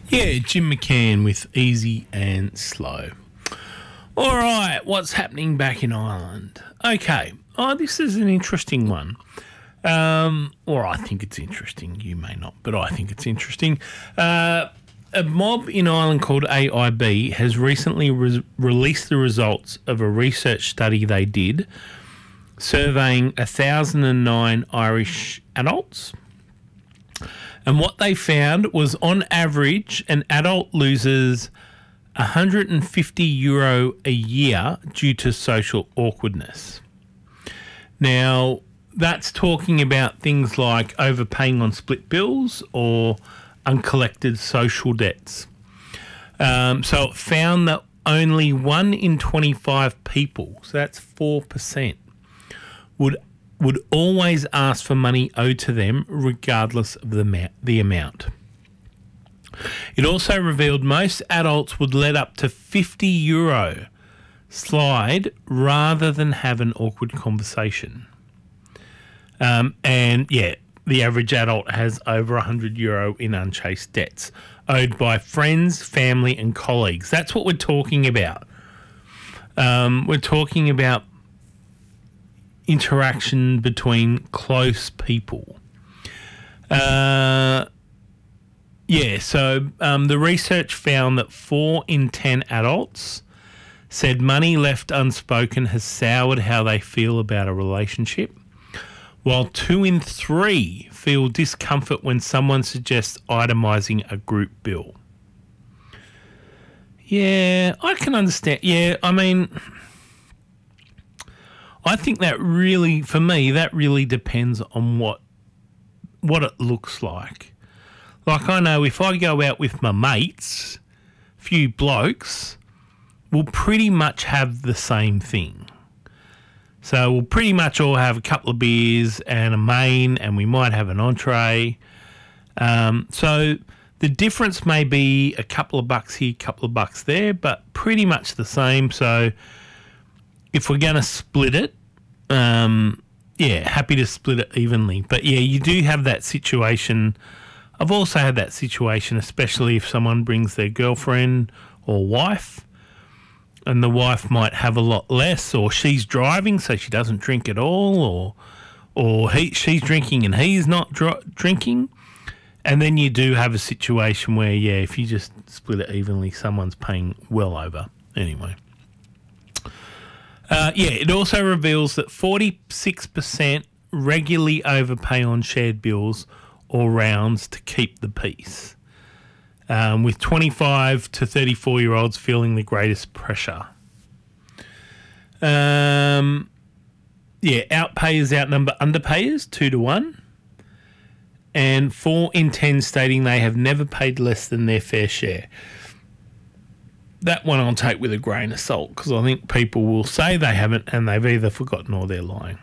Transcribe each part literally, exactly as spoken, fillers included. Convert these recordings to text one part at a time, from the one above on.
Yeah, Jim McCann with Easy and Slow. All right, what's happening back in Ireland? Okay, oh, this is an interesting one. Um, or I think it's interesting. You may not, but I think it's interesting. Uh, a mob in Ireland called A I B has recently re- released the results of a research study they did surveying one thousand nine Irish adults. And what they found was, on average, an adult loses one hundred fifty euro a year due to social awkwardness. Now, that's talking about things like overpaying on split bills or uncollected social debts. Um, so it found that only one in twenty-five people, so that's four percent, would would always ask for money owed to them regardless of the, ma- the amount. It also revealed most adults would let up to fifty euro slide rather than have an awkward conversation. Um, and, yeah, the average adult has over one hundred euro in unchased debts owed by friends, family and colleagues. That's what we're talking about. Um, we're talking about interaction between close people. Uh, yeah, so um, the research found that four in ten adults said money left unspoken has soured how they feel about a relationship, while two in three feel discomfort when someone suggests itemising a group bill. Yeah, I can understand. Yeah, I mean, I think that really, for me, that really depends on what what it looks like. Like, I know if I go out with my mates, a few blokes, we'll pretty much have the same thing. So we'll pretty much all have a couple of beers and a main, and we might have an entree. Um, so the difference may be a couple of bucks here, a couple of bucks there, but pretty much the same. So if we're going to split it, um, yeah, happy to split it evenly. But, yeah, you do have that situation. I've also had that situation, especially if someone brings their girlfriend or wife, and the wife might have a lot less, or she's driving so she doesn't drink at all, or or he she's drinking and he's not dr- drinking. And then you do have a situation where, yeah, if you just split it evenly, someone's paying well over. Anyway. Uh, yeah, it also reveals that forty-six percent regularly overpay on shared bills or rounds to keep the peace, um, with twenty-five to thirty-four-year-olds feeling the greatest pressure. Um, yeah, outpayers outnumber underpayers two to one, and four in ten stating they have never paid less than their fair share. That one I'll take with a grain of salt, because I think people will say they haven't and they've either forgotten or they're lying.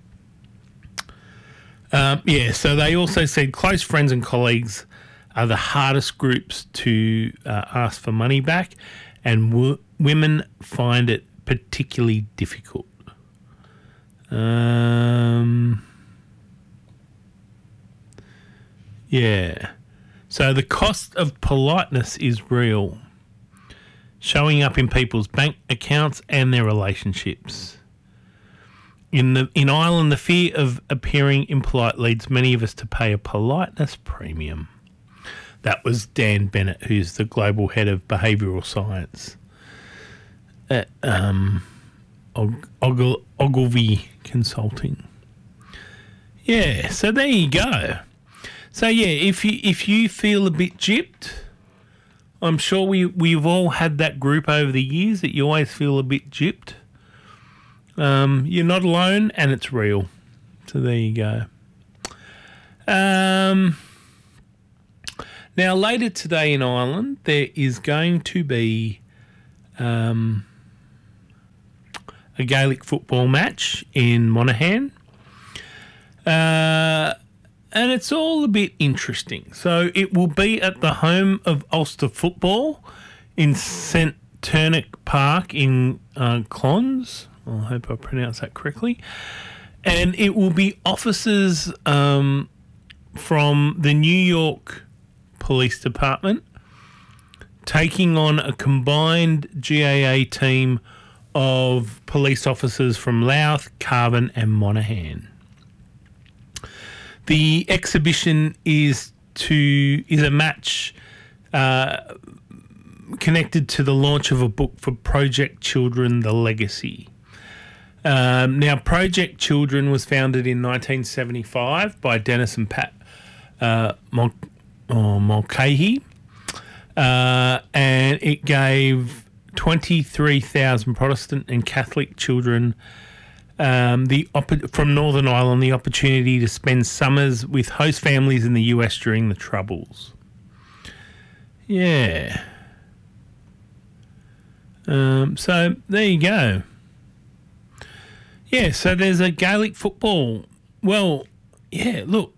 Um, yeah, so they also said close friends and colleagues are the hardest groups to uh, ask for money back, and w- women find it particularly difficult. Um, yeah. So the cost of politeness is real, showing up in people's bank accounts and their relationships. In the in Ireland, the fear of appearing impolite leads many of us to pay a politeness premium. That was Dan Bennett, who's the global head of behavioural science at um, Og- Og- Ogilvy Consulting. Yeah, so there you go. So yeah, if you if you feel a bit gypped, I'm sure we we've all had that group over the years that you always feel a bit gypped. Um, you're not alone, and it's real. So there you go. Um, now, later today in Ireland, there is going to be um, a Gaelic football match in Monaghan. Uh, and it's all a bit interesting. So it will be at the home of Ulster Football in Saint Turnip Park in uh, Clons. I hope I pronounced that correctly. And it will be officers um, from the New York Police Department taking on a combined G A A team of police officers from Louth, Carvin and Monaghan. The exhibition is to is a match uh, connected to the launch of a book for Project Children, The Legacy. Um, now, Project Children was founded in nineteen seventy-five by Dennis and Pat uh, Mul- oh, Mulcahy, uh, and it gave twenty-three thousand Protestant and Catholic children um, the opp- from Northern Ireland the opportunity to spend summers with host families in the U S during the Troubles. Yeah. Um, so there you go. Yeah, so there's a Gaelic football. Well, yeah, look.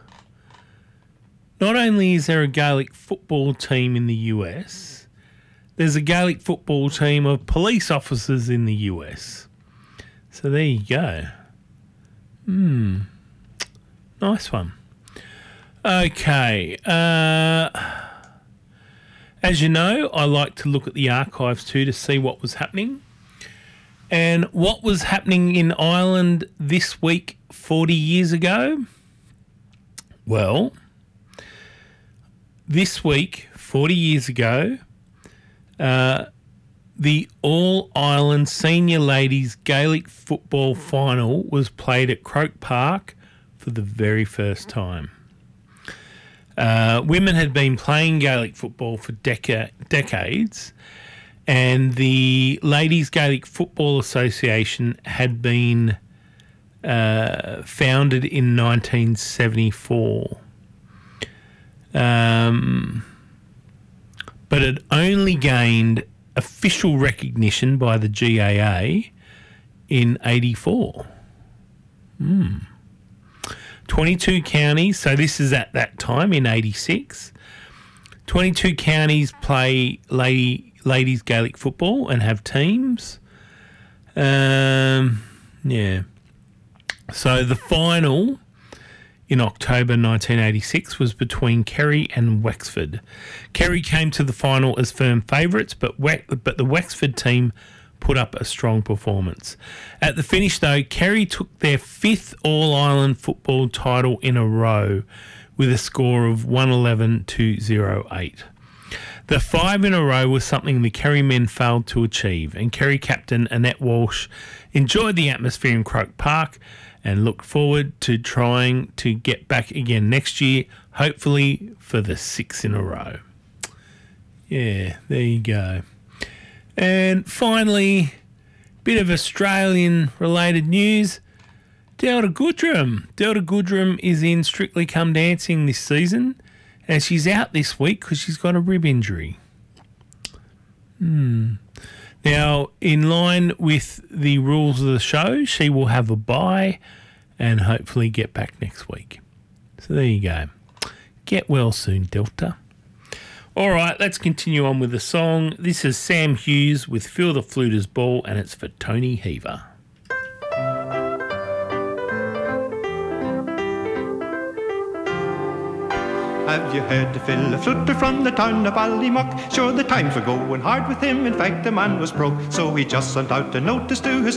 Not only is there a Gaelic football team in the U S, there's a Gaelic football team of police officers in the U S. So there you go. Hmm. Nice one. Okay. Uh, as you know, I like to look at the archives too to see what was happening. And what was happening in Ireland this week forty years ago? Well, this week, forty years ago, uh, the All-Ireland Senior Ladies Gaelic Football Final was played at Croke Park for the very first time. Uh, women had been playing Gaelic football for deca- decades, and the Ladies Gaelic Football Association had been uh, founded in nineteen seventy-four. Um, but it only gained official recognition by the G A A in eighty-four. Hmm. twenty-two counties, so this is at that time in eighty-six. twenty-two counties play lady, ladies Gaelic football and have teams. Um, yeah. So the final in October nineteen eighty-six was between Kerry and Wexford. Kerry came to the final as firm favourites, but We- but the Wexford team put up a strong performance. At the finish, though, Kerry took their fifth All-Ireland football title in a row with a score of one eleven to oh eight. The five in a row was something the Kerry men failed to achieve, and Kerry captain Annette Walsh enjoyed the atmosphere in Croke Park and looked forward to trying to get back again next year, hopefully for the six in a row. Yeah, there you go. And finally, bit of Australian-related news. Delta Goodrem. Delta Goodrem is in Strictly Come Dancing this season, and she's out this week because she's got a rib injury. Hmm. Now, in line with the rules of the show, she will have a bye and hopefully get back next week. So there you go. Get well soon, Delta. All right, let's continue on with the song. This is Sam Hughes with Feel the Fluter's Ball, and it's for Tony Heaver. Have you heard the fill a flutter from the town of Ballymock? Sure, the times were going hard with him. In fact, the man was broke, so he just sent out a notice to his